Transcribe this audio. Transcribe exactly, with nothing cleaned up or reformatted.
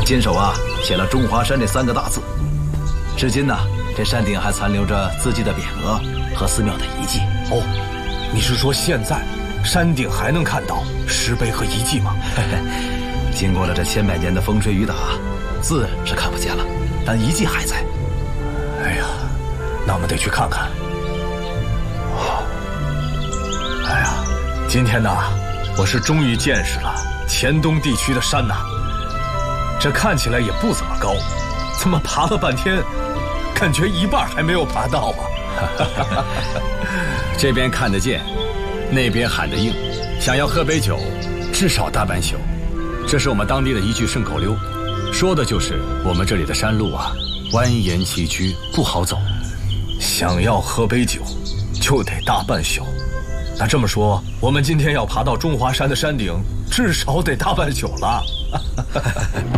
坚守啊写了中华山这三个大字。至今呢，这山顶还残留着自己的匾额和寺庙的遗迹。 哦，你是说现在山顶还能看到石碑和遗迹吗？ 经过了这千百年的风吹雨打，字是看不见了，但遗迹还在。 哎呀，那我们得去看看。哎呀，今天呢，我是终于见识了黔东地区的山呐。这看起来也不怎么高，怎么爬了半天，感觉一半还没有爬到啊！ 这边看得见，那边喊得应。想要喝杯酒，至少大半宿。这是我们当地的一句顺口溜，说的就是我们这里的山路啊，蜿蜒崎岖，不好走。 想要喝杯酒，就得大半宿。那这么说，我们今天要爬到中华山的山顶，至少得大半宿了。